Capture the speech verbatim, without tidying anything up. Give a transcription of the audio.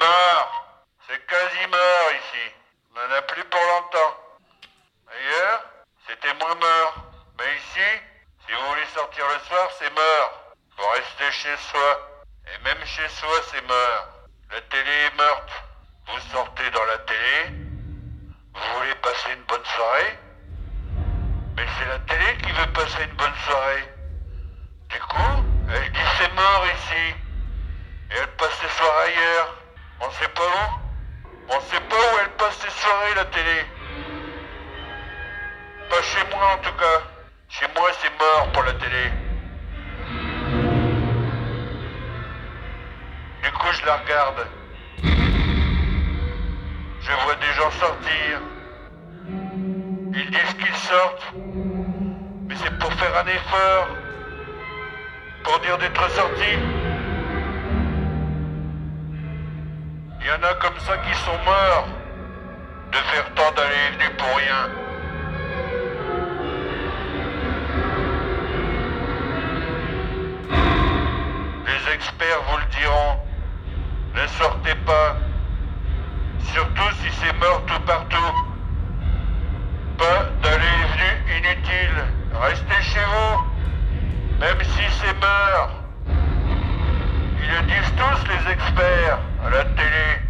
mort. C'est quasi mort ici. On n'en a plus pour longtemps. Ailleurs, c'était moins mort. Mais ici, si vous voulez sortir le soir, c'est mort. Faut rester chez soi. Et même chez soi, c'est mort. La télé est morte. Vous sortez dans la télé. Vous voulez passer une bonne soirée. Mais c'est la télé qui veut passer une bonne soirée. Du coup, elle dit c'est mort ici. Et elle passe ses soirées ailleurs. On sait pas où. On sait pas où elle passe ses soirées, la télé. Pas chez moi en tout cas. Chez moi c'est mort pour la télé. Du coup je la regarde. Je vois des gens sortir. Ils disent qu'ils sortent. Mais c'est pour faire un effort. Pour dire d'être sortis. Il y en a comme ça qui sont morts. De faire tant d'aller et venir pour rien. Les experts vous le diront. Ne sortez pas. Surtout si c'est mort tout partout. Pas d'aller et venir inutile. Restez chez vous. Même si c'est mort. Ils le disent tous les experts à la télé.